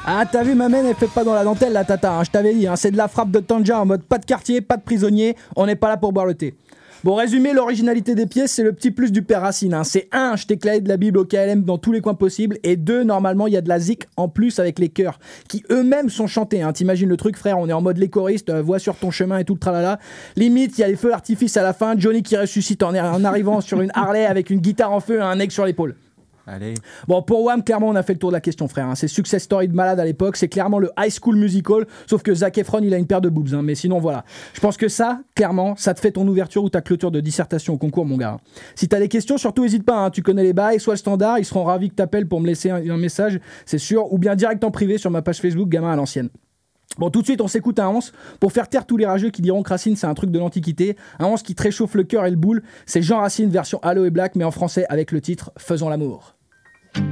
Ah, t'as vu, ma mène, elle fait pas dans la dentelle, la tata, hein, je t'avais dit, hein, c'est de la frappe de Tanja en mode pas de quartier, pas de prisonnier, on n'est pas là pour boire le thé. Bon, résumé, l'originalité des pièces, c'est le petit plus du père Racine. Hein. C'est 1, je t'ai clavé de la Bible au KLM dans tous les coins possibles. Et 2, normalement, il y a de la zik en plus avec les chœurs, qui eux-mêmes sont chantés. Hein. T'imagines le truc, frère, on est en mode les choristes, voix sur ton chemin et tout le tralala. Limite, il y a les feux d'artifice à la fin, Johnny qui ressuscite en arrivant sur une Harley avec une guitare en feu et un aigle sur l'épaule. Allez. Bon, pour Wham, clairement, on a fait le tour de la question, frère. Hein. C'est Success Story de malade à l'époque. C'est clairement le High School Musical. Sauf que Zac Efron, il a une paire de boobs. Hein. Mais sinon, voilà. Je pense que ça, clairement, ça te fait ton ouverture ou ta clôture de dissertation au concours, mon gars. Si t'as des questions, surtout, n'hésite pas. Hein. Tu connais les bails, soit le standard. Ils seront ravis que t'appelles pour me laisser un message, c'est sûr. Ou bien direct en privé sur ma page Facebook, Gamin à l'ancienne. Bon, tout de suite, on s'écoute un 11 pour faire taire tous les rageux qui diront que Racine, c'est un truc de l'Antiquité. Un 11 qui te réchauffe le cœur et le boule. C'est Jean Racine version Halo et Black, mais en français avec le titre Faisons l'amour.